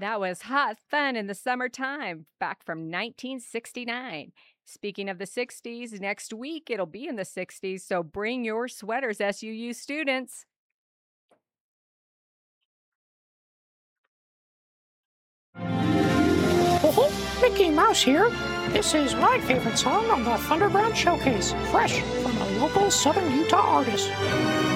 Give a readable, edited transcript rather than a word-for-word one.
That was hot fun in the summertime back from 1969. Speaking of the 60s, next week it'll be in the 60s, so bring your sweaters, SUU students. Oh, Mickey Mouse here. This is my favorite song on the Thunderground Showcase, fresh from a local Southern Utah artist.